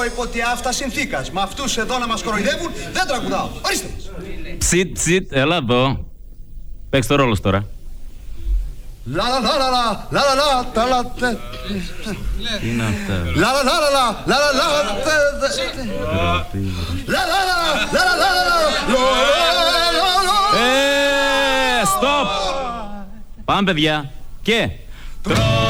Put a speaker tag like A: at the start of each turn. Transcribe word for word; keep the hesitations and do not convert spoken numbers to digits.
A: Εγώ υπό τη αυτά συνθήκας. Με αυτούς εδώ να μας κοροϊδεύουν δεν τραγουδάω. Ορίστε.
B: Ψιτ, ψιτ, έλα εδώ. Παίξ' το ρόλο τώρα.
A: Λα λα λα λα λα λα λα τα λα τε.
B: Τι είναι αυτά?
A: Λα λα λα λα λα λα λα τε. Λα λα λα λα λα λα.
B: Ε, stop! Πάμε παιδιά. Και...